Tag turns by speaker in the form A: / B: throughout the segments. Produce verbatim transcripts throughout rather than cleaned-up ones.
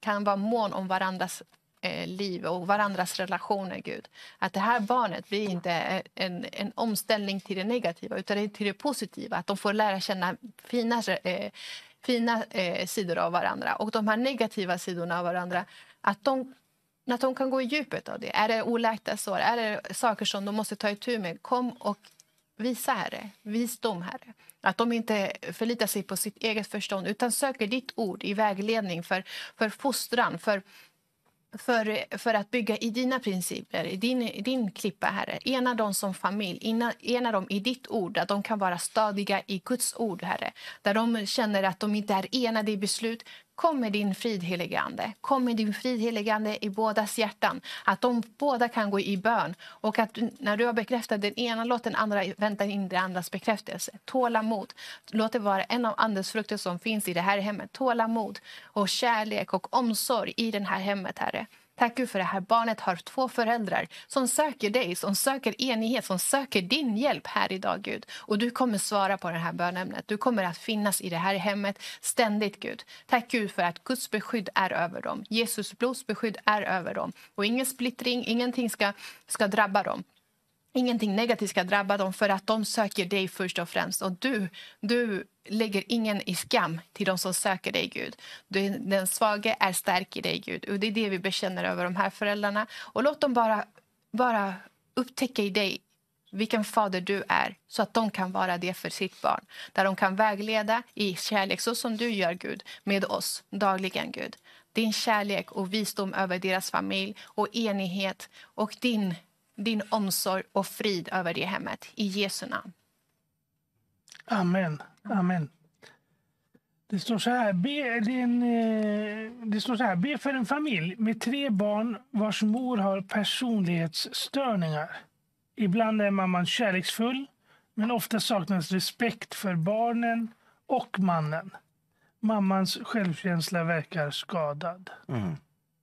A: kan vara mån om varandras eh, liv och varandras relationer, Gud. Att det här barnet blir inte en, en omställning till det negativa utan till det positiva. Att de får lära känna fina, eh, fina eh, sidor av varandra. Och de här negativa sidorna av varandra, att de, att de kan gå i djupet av det. Är det oläkta sår? Är det saker som de måste ta itu med? Kom och visa, Herre. Visdom, Herre. Att de inte förlitar sig på sitt eget förstånd utan söker ditt ord i vägledning för, för fostran, för, för, för att bygga i dina principer, i din, i din klippa, Herre. Ena dem som familj, ena, ena dem i ditt ord, att de kan vara stadiga i Guds ord, Herre. Där de känner att de inte är enade i beslut. Kom med din frid, helige Ande. Kom med din frid, helige Ande, i bådas hjärtan. Att de båda kan gå i bön. Och att när du har bekräftat den ena, låt den andra vänta in det andras bekräftelse. Tålamod. Låt det vara en av andens frukter som finns i det här hemmet. Tålamod och kärlek och omsorg i den här hemmet, Herre. Tack Gud för det här barnet har två föräldrar som söker dig, som söker enighet, som söker din hjälp här idag, Gud. Och du kommer svara på det här bönämnet. Du kommer att finnas i det här hemmet ständigt, Gud. Tack Gud för att Guds beskydd är över dem. Jesus blods beskydd är över dem. Och ingen splittring, ingenting ska, ska drabba dem. Ingenting negativt ska drabba dem för att de söker dig först och främst. Och du, du lägger ingen i skam till de som söker dig, Gud. Du, den svage är stark i dig, Gud. Och det är det vi bekänner över de här föräldrarna. Och låt dem bara, bara upptäcka i dig vilken fader du är. Så att de kan vara det för sitt barn. Där de kan vägleda i kärlek så som du gör, Gud, med oss dagligen, Gud. Din kärlek och visdom över deras familj och enighet och din din omsorg och frid över det hemmet. I Jesu namn.
B: Amen. Amen. Det står så här, be, det, är en, eh, det står så här, be för en familj med tre barn vars mor har personlighetsstörningar. Ibland är mamman kärleksfull, men ofta saknas respekt för barnen och mannen. Mammans självkänsla verkar skadad.
C: Mm.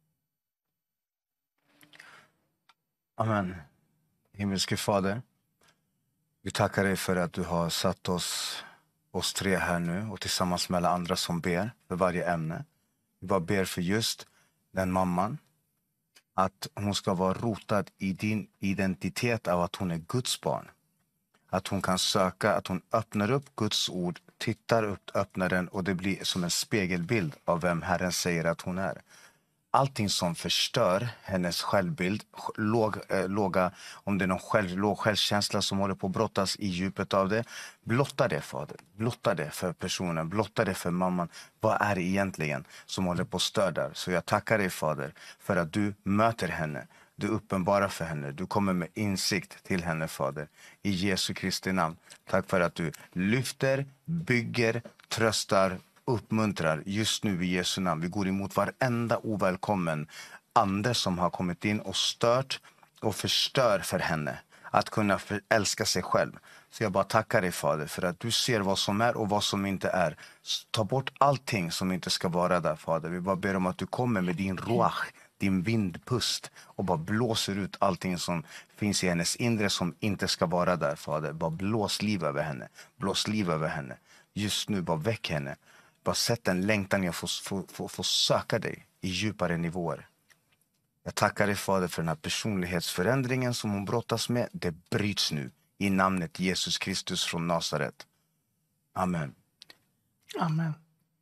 C: Amen. Himmelske Fader, vi tackar dig för att du har satt oss, oss tre här nu och tillsammans med alla andra som ber för varje ämne. Vi bara ber för just den mamman, att hon ska vara rotad i din identitet av att hon är Guds barn. Att hon kan söka, att hon öppnar upp Guds ord, tittar upp, öppnar den och det blir som en spegelbild av vem Herren säger att hon är. Allting som förstör hennes självbild, låg, äh, låga, om det är någon själv, låg självkänsla som håller på att brottas i djupet av det, blotta det, Fader. Blotta det för personen, blotta det för mamman. Vad är det egentligen som håller på att störa? Så jag tackar dig, Fader, för att du möter henne. Du uppenbarar för henne. Du kommer med insikt till henne, Fader. I Jesu Kristi namn. Tack för att du lyfter, bygger, tröstar, uppmuntrar just nu i Jesu namn. Vi går emot varenda ovälkommen ande som har kommit in och stört och förstör för henne att kunna älska sig själv. Så jag bara tackar dig, Fader, för att du ser vad som är och vad som inte är. Ta bort allting som inte ska vara där, Fader. Vi bara ber om att du kommer med din ruach, din vindpust och bara blåser ut allting som finns i hennes inre som inte ska vara där, Fader. Bara blås liv över henne. Blås liv över henne. Just nu, bara väck henne. Bara sätt en längtan jag får, får, får, får söka dig i djupare nivåer. Jag tackar dig, Fader, för den här personlighetsförändringen som hon brottas med. Det bryts nu i namnet Jesus Kristus från Nasaret. Amen.
B: Amen.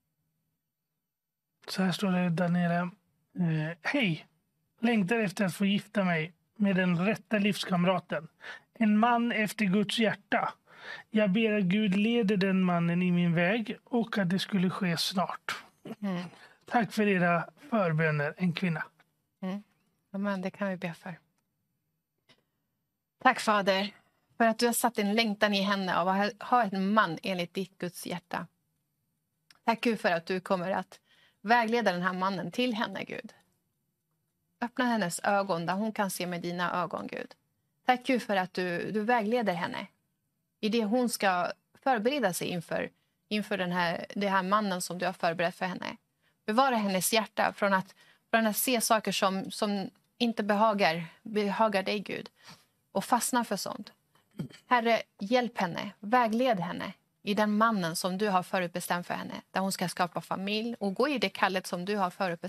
B: Så här står det, Daniela. Eh, Hej, längtar efter att få gifta mig med den rätta livskamraten. En man efter Guds hjärta. Jag ber att Gud leder den mannen i min väg och att det skulle ske snart.
A: Mm.
B: Tack för era förböner, en kvinna.
A: Mm. Amen, det kan vi be för. Tack, Fader, för att du har satt en längtan i henne av att ha en man enligt ditt Guds hjärta. Tack Gud för att du kommer att vägleda den här mannen till henne, Gud. Öppna hennes ögon där hon kan se med dina ögon, Gud. Tack Gud för att du, du vägleder henne i det hon ska förbereda sig inför, inför den här, det här mannen som du har förberett för henne. Bevara hennes hjärta från att, från att se saker som, som inte behagar, behagar dig, Gud. Och fastna för sånt. Herre, hjälp henne, vägled henne i den mannen som du har förutbestämt för henne. Där hon ska skapa familj och gå i det kallet som du har förutbestämt.